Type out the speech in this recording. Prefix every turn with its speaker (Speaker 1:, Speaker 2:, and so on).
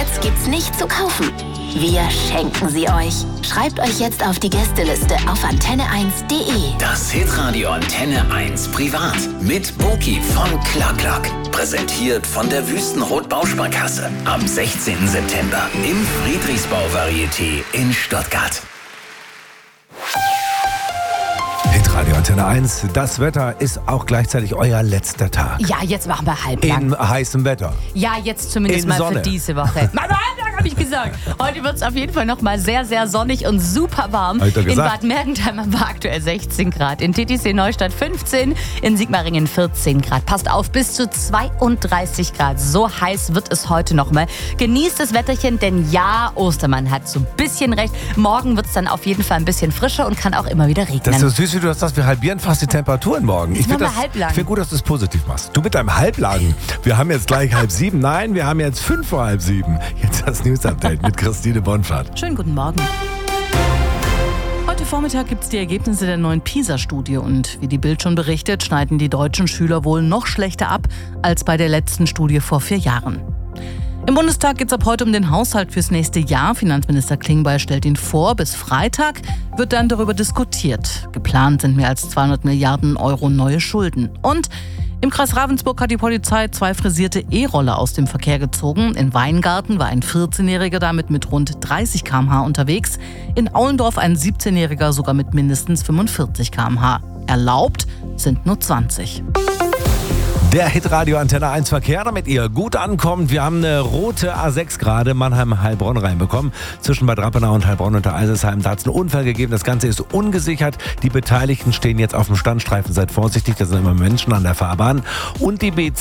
Speaker 1: Parkplatz gibt's nicht zu kaufen. Wir schenken sie euch. Schreibt euch jetzt auf die Gästeliste auf antenne1.de.
Speaker 2: Das Hitradio Antenne 1 Privat mit Boki von Clark. Präsentiert von der Wüstenrot Bausparkasse. Am 16. September im Friedrichsbau-Varieté in Stuttgart.
Speaker 3: Hitradio Antenne 1, das Wetter ist auch gleichzeitig euer letzter Tag.
Speaker 4: Ja, jetzt machen wir halblang.
Speaker 3: In heißem Wetter.
Speaker 4: Ja, jetzt zumindest
Speaker 3: In
Speaker 4: mal
Speaker 3: Sonne.
Speaker 4: für diese Woche. Nein, habe ich gesagt. Heute wird es auf jeden Fall nochmal sehr, sehr sonnig und super warm. In Bad Mergentheim haben wir aktuell 16 Grad. In TTC Neustadt 15, in Sigmaringen 14 Grad. Passt auf, bis zu 32 Grad. So heiß wird es heute nochmal. Genießt das Wetterchen, denn ja, Ostermann hat so ein bisschen recht. Morgen wird es dann auf jeden Fall ein bisschen frischer und kann auch immer wieder regnen.
Speaker 3: Das ist so süß, wie du das sagst. Wir halbieren fast die Temperaturen morgen. Ich finde gut, dass du es positiv machst. Du mit deinem Halblagen. Wir haben jetzt gleich 6:30. Nein, wir haben jetzt 6:05. Jetzt das News-Update mit Christine Bonfahrt.
Speaker 5: Schönen guten Morgen. Heute Vormittag gibt es die Ergebnisse der neuen PISA-Studie. Und wie die Bild schon berichtet, schneiden die deutschen Schüler wohl noch schlechter ab als bei der letzten Studie vor 4 Jahren. Im Bundestag geht es ab heute um den Haushalt fürs nächste Jahr. Finanzminister Klingbeil stellt ihn vor. Bis Freitag wird dann darüber diskutiert. Geplant sind mehr als 200 Milliarden Euro neue Schulden. Und im Kreis Ravensburg hat die Polizei 2 frisierte E-Roller aus dem Verkehr gezogen. In Weingarten war ein 14-Jähriger damit mit rund 30 km/h unterwegs. In Aulendorf ein 17-Jähriger sogar mit mindestens 45 km/h. Erlaubt sind nur 20.
Speaker 3: Der Hitradio Antenne 1 Verkehr, damit ihr gut ankommt. Wir haben eine rote A6 gerade Mannheim-Heilbronn reinbekommen. Zwischen Bad Rappenau und Heilbronn unter Eiselsheim. Da hat es einen Unfall gegeben. Das Ganze ist ungesichert. Die Beteiligten stehen jetzt auf dem Standstreifen. Seid vorsichtig, da sind immer Menschen an der Fahrbahn. Und die B10